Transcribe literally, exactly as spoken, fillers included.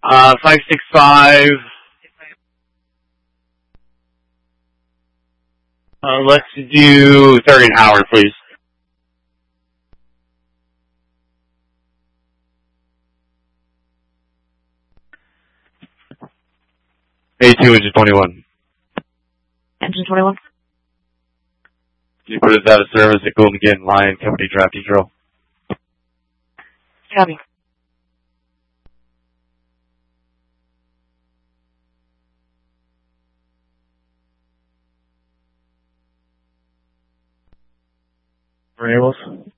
Uh, five six five. Uh, let's do third and Howard, please. A two, engine twenty-one. Engine twenty-one. Can you put us out of service at Golden Gate Lion Company Draft Control? Copy. Variables?